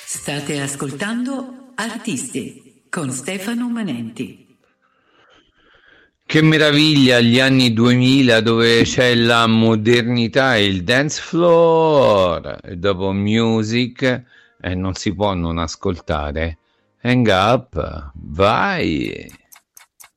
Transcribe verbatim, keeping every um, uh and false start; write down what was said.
State ascoltando Artisti con Stefano Manenti. Che meraviglia gli anni duemila, dove c'è la modernità e il dance floor, e dopo music eh, non si può non ascoltare Hang Up, vai!